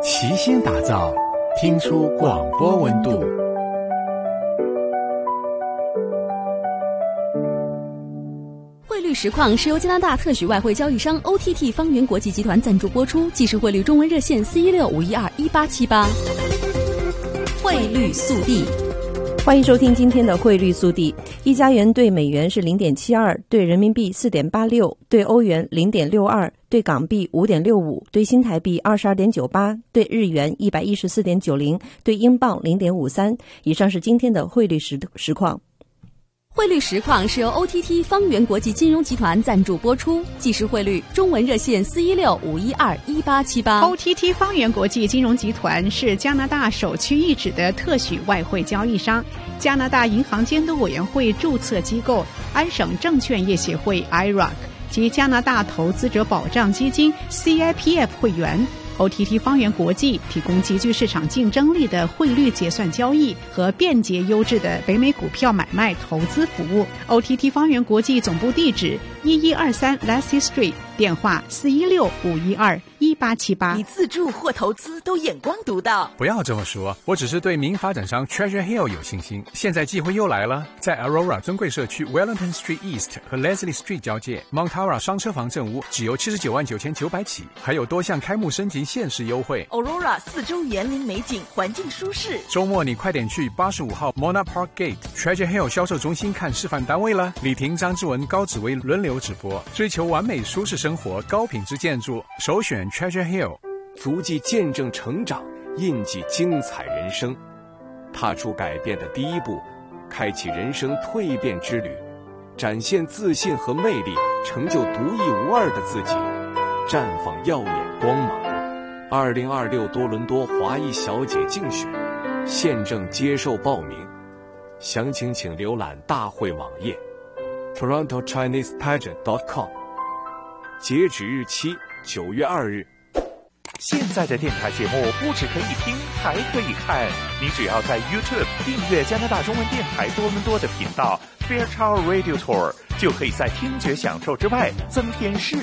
齐心打造，听出广播温度。 汇率实况是由加拿大特许外汇交易商 OTT 方圆国际集团赞助播出，即时汇率中文热线416-512-1878。汇率速递， 欢迎收听今天的汇率速递。一加元对美元是 0.72， 对人民币 4.86， 对欧元 0.62， 对港币 5.65， 对新台币 22.98， 对日元 114.90， 对英镑 0.53。 以上是今天的汇率实况。 汇率实况是由 OTT 方圆国际金融集团赞助播出，即时汇率中文热线416-512-1878。 OTT 方圆国际金融集团是加拿大首屈一指的特许外汇交易商，加拿大银行监督委员会注册机构，安省证券业协会 IROC 及加拿大投资者保障基金 CIPF 会员。OTT 方圆国际提供极具市场竞争力的汇率结算交易和便捷优质的北美股票买卖投资服务。OTT 方圆国际总部地址1123 Lassie Street， 电话416-512-1878。 你自住或投资都眼光独到。 不要这么说，我只是对名发展商 Treasure Hill 有信心。现在机会又来了，在 Aurora 尊贵社区 Wellington Street East 和 Leslie Street 交界 Mount Tara 商车房正屋只由799900起，还有多项开幕升级限时优惠。 Aurora 四周园林美景，环境舒适。 周末你快点去85号 Mona Park Gate Treasure Hill 销售中心看示范单位了。李婷、张志文、高紫薇轮流直播，追求完美舒适生活，高品质建筑，首选 Treasure Hill。 足迹见证成长，印记精彩人生，踏出改变的第一步，开启人生蜕变之旅，展现自信和魅力，成就独一无二的自己，绽放耀眼光芒。2026多伦多华裔小姐竞选现正接受报名，详情请浏览大会网页 TorontoChinesePageant.com， 截止日期9月2日。 现在的电台节目不只可以听，还可以看。你只要在 YouTube 订阅加拿大中文电台多伦多的频道 Fairchild Radio Tour， 就可以在听觉享受之外增添视